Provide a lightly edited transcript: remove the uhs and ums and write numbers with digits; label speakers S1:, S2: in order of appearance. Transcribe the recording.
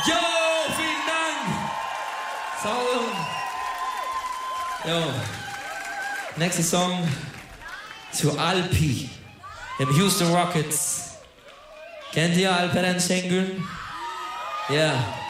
S1: Jo, vielen Dank. So. Jo. Nächster Song zu Alpi, dem Houston Rockets. Kennt ihr Alperen Şengün? Ja.